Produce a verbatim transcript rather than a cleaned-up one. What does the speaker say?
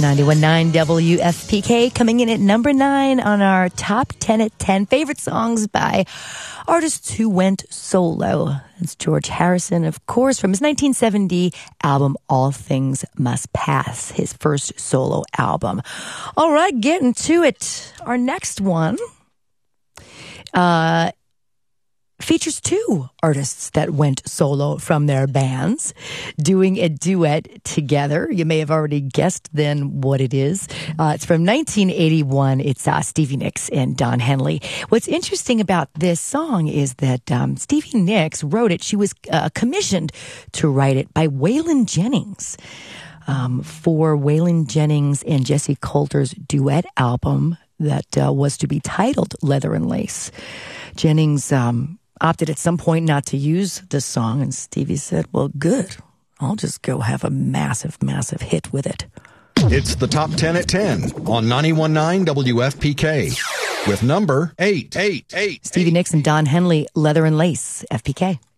ninety-one point nine W F P K coming in at number nine on our top ten at ten favorite songs by artists who went solo. It's George Harrison, of course, from his nineteen seventy album All Things Must Pass, his first solo album. All right, getting to it. Our next one uh, features two artists that went solo from their bands doing a duet together. You may have already guessed then what it is. Uh, it's from nineteen eighty-one. It's uh, Stevie Nicks and Don Henley. What's interesting about this song is that um, Stevie Nicks wrote it. She was uh, commissioned to write it by Waylon Jennings um, for Waylon Jennings and Jessie Coulter's duet album that uh, was to be titled Leather and Lace. Jennings um, opted at some point not to use this song, and Stevie said, well, good. I'll just go have a massive, massive hit with it. It's the Top ten at ten on ninety-one point nine W F P K with number eight. eight, eight Stevie eight. Nicks and Don Henley, Leather and Lace, F P K.